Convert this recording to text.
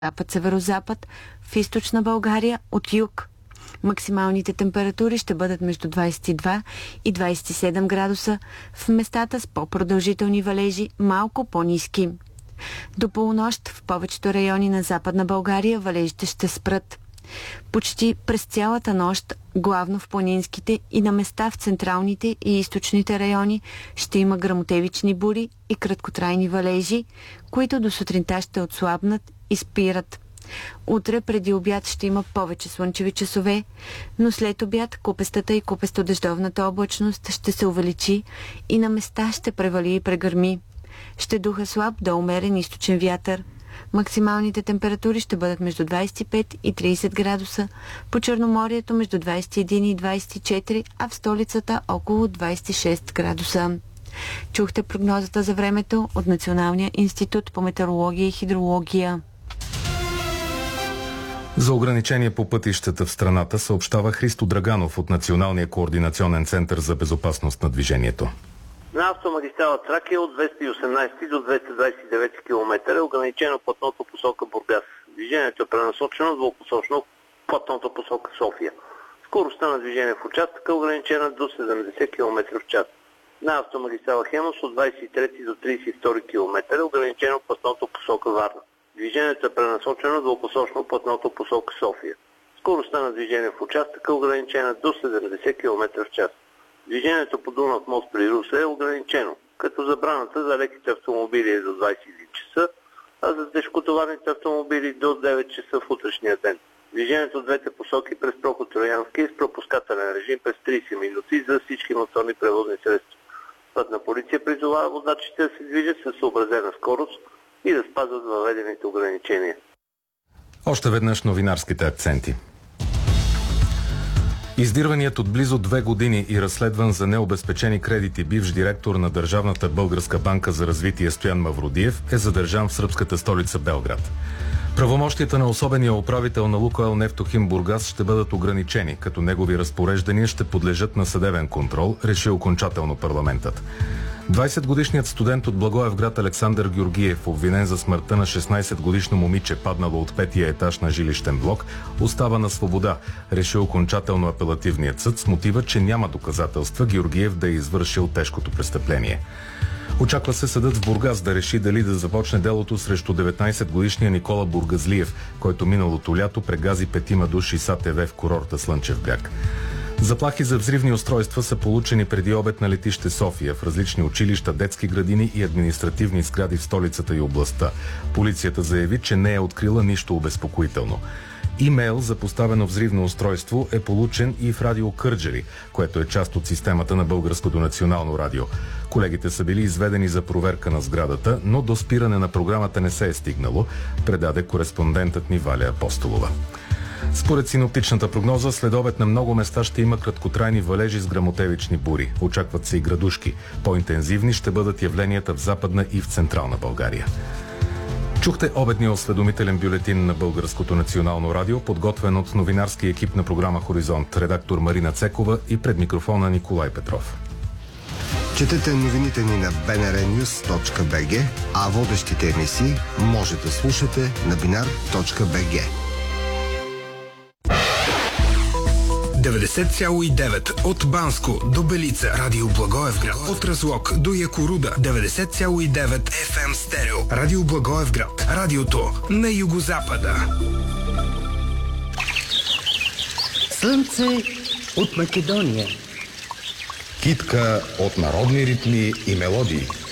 запад-северозапад, в източна България от юг. Максималните температури ще бъдат между 22 и 27 градуса, в местата с по-продължителни валежи малко по-ниски. До полунощ в повечето райони на Западна България валежите ще спрат. Почти през цялата нощ, главно в планинските и на места в централните и източните райони, ще има гръмотевични бури и краткотрайни валежи, които до сутринта ще отслабнат и спират. Утре преди обяд ще има повече слънчеви часове, но след обяд купестата и купесто-дъждовната облачност ще се увеличи и на места ще превали и прегърми. Ще духа слаб до умерен източен вятър. Максималните температури ще бъдат между 25 и 30 градуса, по Черноморието между 21 и 24, а в столицата около 26 градуса. Чухте прогнозата за времето от Националния институт по метеорология и хидрология. За ограничения по пътищата в страната съобщава Христо Драганов от Националния координационен център за безопасност на движението. На автомагистрала Тракия от 218 до 229 км е ограничено платното посока Бургас. Движението е пренасочено двупосочно платното посока София. Скоростта на движение в участъка е ограничена до 70 км в час. На автомагистрала Хемус от 23 до 32 км е ограничено платното посока Варна. Движението е пренасочено двупосочно платното посока София. Скоростта на движение в участъка е ограничена до 70 км в час. Движението по Дунав мост при Русе е ограничено, като забраната за леките автомобили е до 21 часа, а за тежкотоварните автомобили до 9 часа в утрешния ден. Движението от двете посоки през Проход Троянски е с пропускателен режим през 30 минути за всички моторни превозни средства. Пътна полиция призовава водачите да се движат със съобразена скорост и да спазват въведените ограничения. Още веднъж новинарските акценти. Издирваният от близо 2 години и разследван за необезпечени кредити бивш директор на Държавната българска банка за развитие Стоян Мавродиев е задържан в сръбската столица Белград. Правомощията на особения управител на Лукойл Нефтохим Бургас ще бъдат ограничени, като негови разпореждания ще подлежат на съдебен контрол, реши окончателно парламентът. 20-годишният студент от Благоевград Александър Георгиев, обвинен за смъртта на 16-годишно момиче, паднало от 5-я етаж на жилищен блок, остава на свобода, реши окончателно апелативният съд с мотива, че няма доказателства Георгиев да е извършил тежкото престъпление. Очаква се съдът в Бургас да реши дали да започне делото срещу 19-годишния Никола Бургазлиев, който миналото лято прегази 5 души с АТВ в курорта Слънчев бряг. Заплахи за взривни устройства са получени преди обед на летище София в различни училища, детски градини и административни сгради в столицата и областта. Полицията заяви, че не е открила нищо обезпокоително. Имейл за поставено взривно устройство е получен и в радио Кърджали, което е част от системата на Българското национално радио. Колегите са били изведени за проверка на сградата, но до спиране на програмата не се е стигнало, предаде кореспондентът ни Валя Апостолова. Според синоптичната прогноза, след обед на много места ще има краткотрайни валежи с гръмотевични бури. Очакват се и градушки. По-интензивни ще бъдат явленията в Западна и в Централна България. Чухте обедния осведомителен бюлетин на Българското национално радио, подготвен от новинарски екип на програма Хоризонт, редактор Марина Цекова и пред микрофона Николай Петров. Четете новините ни на bnrnews.bg, а водещите емисии може да слушате на binar.bg. 90,9 от Банско до Белица, радио Благоевград, от Разлог до Якоруда, 90,9 FM стерео, радио Благоевград, радиото на югозапада. Слънце от Македония. Китка от народни ритми и мелодии.